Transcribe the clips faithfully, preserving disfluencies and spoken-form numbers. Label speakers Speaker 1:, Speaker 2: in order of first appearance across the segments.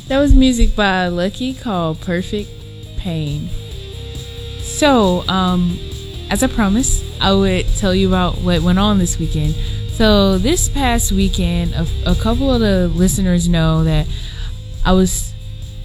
Speaker 1: That was music by Lucky called Perfect Pain. So, um, as I promised, I would tell you about what went on this weekend. So, this past weekend, a, a couple of the listeners know that I was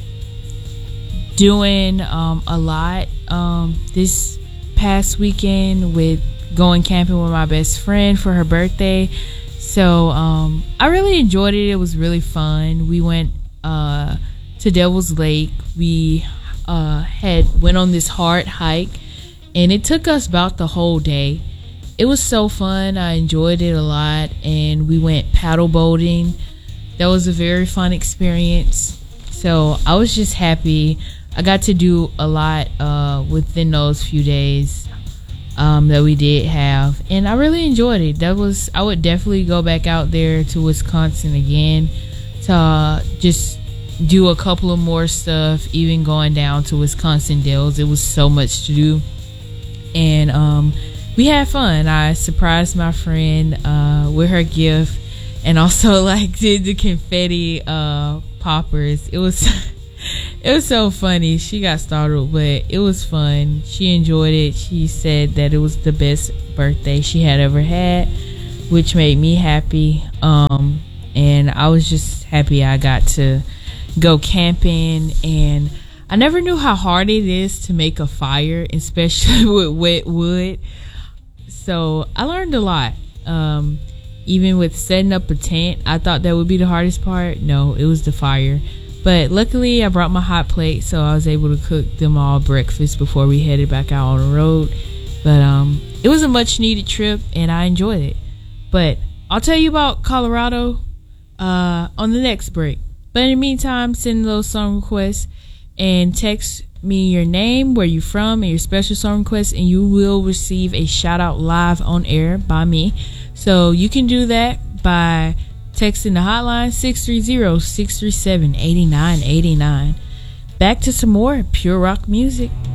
Speaker 1: doing um, a lot um, this past weekend with going camping with my best friend for her birthday. So, um, I really enjoyed it. It was really fun. We went uh to Devil's Lake. We uh had went on this hard hike, and it took us about the whole day. It was so fun. I enjoyed it a lot, and we went paddle boating. That was a very fun experience. So I was just happy. I got to do a lot uh within those few days um that we did have, and I really enjoyed it. That was I would definitely go back out there to Wisconsin again to uh, just do a couple of more stuff, even going down to Wisconsin Dells. It was so much to do, and um we had fun. I surprised my friend uh with her gift, and also like did the confetti uh poppers. It was it was so funny. She got startled, but it was fun. She enjoyed it. She said that it was the best birthday she had ever had, which made me happy. Um and I was just happy I got to go camping, and I never knew how hard it is to make a fire, especially with wet wood. So I learned a lot. Um, even with setting up a tent, I thought that would be the hardest part. No, it was the fire. But luckily I brought my hot plate, so I was able to cook them all breakfast before we headed back out on the road. But um, it was a much needed trip, and I enjoyed it. But I'll tell you about Colorado uh, on the next break. But in the meantime, send those song requests and text me your name, where you're from, and your special song request, and you will receive a shout out live on air by me. So you can do that by texting the hotline six three zero, six three seven, eight nine eight nine. Back to some more pure rock music.